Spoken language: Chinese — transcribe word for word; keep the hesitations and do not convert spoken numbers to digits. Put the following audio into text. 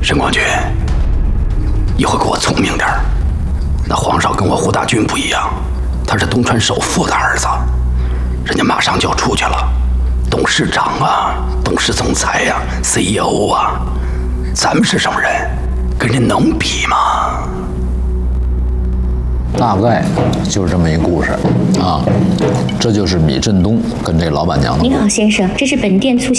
沈光军，以后给我聪明点儿。那皇少跟我胡大军不一样，他是东川首富的儿子，人家马上就要出去了，董事长啊，董事总裁呀、啊、C E O 啊，咱们是什么人？跟人能比吗？ 大概就是这么一故事啊，这就是米振东跟这老板娘的。 您好，先生，这是本店促销。